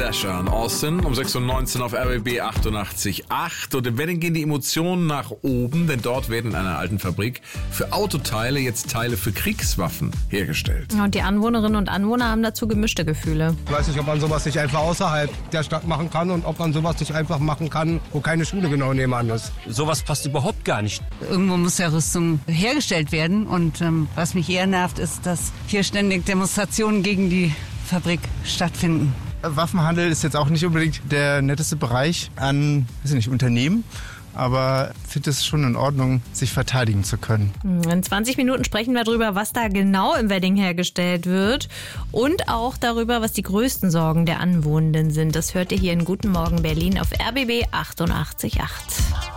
Dasher in Austin um 6:19 Uhr auf RBB 88.8. Und im Wedding gehen die Emotionen nach oben, denn dort werden in einer alten Fabrik für Autoteile jetzt Teile für Kriegswaffen hergestellt. Und die Anwohnerinnen und Anwohner haben dazu gemischte Gefühle. Ich weiß nicht, ob man sowas nicht einfach außerhalb der Stadt machen kann und ob man sowas nicht einfach machen kann, wo keine Schule genau nebenan ist. Sowas passt überhaupt gar nicht. Irgendwo muss ja Rüstung hergestellt werden und was mich eher nervt, ist, dass hier ständig Demonstrationen gegen die Fabrik stattfinden. Waffenhandel ist jetzt auch nicht unbedingt der netteste Bereich an Unternehmen, aber ich finde es schon in Ordnung, sich verteidigen zu können. In 20 Minuten sprechen wir darüber, was da genau im Wedding hergestellt wird und auch darüber, was die größten Sorgen der Anwohnenden sind. Das hört ihr hier in Guten Morgen Berlin auf RBB 88.8.